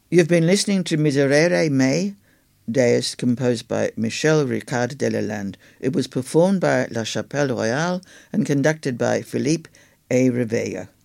You've been listening to Miserere Mei, Deus, composed by Michel Ricard Delalande. It was performed by La Chapelle Royale and conducted by Philippe A. Riveilla.